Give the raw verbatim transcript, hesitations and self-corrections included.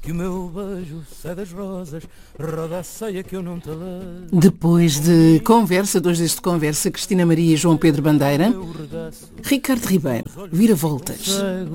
Que o meu beijo sai das rosas, roda a saia que eu não te levo. Depois de conversa, dois dias de conversa, Cristina Maria e João Pedro Bandeira, Ricardo Ribeiro, Vira-Voltas.